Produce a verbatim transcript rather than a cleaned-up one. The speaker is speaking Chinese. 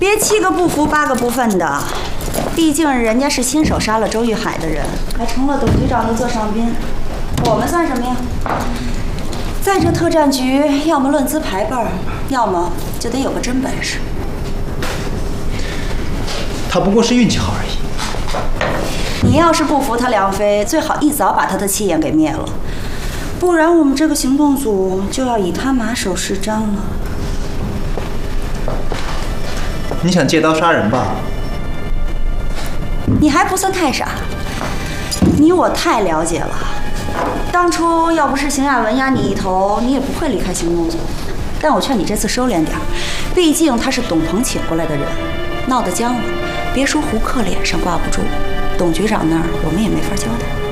别七个不服八个不忿的，毕竟人家是亲手杀了周玉海的人，还成了董局长的座上宾，我们算什么呀？在这特战局，要么论资排辈儿，要么就得有个真本事。 他不过是运气好而已。 你要是不服他梁飞，最好一早把他的气焰给灭了，不然我们这个行动组就要以他马首是瞻了。 你想借刀杀人吧？ 你还不算太傻，你我太了解了。当初要不是邢亚文压你一头，你也不会离开行动组。但我劝你这次收敛点，毕竟他是董鹏请过来的人，闹得僵了，别说胡克脸上挂不住，董局长那儿我们也没法交代。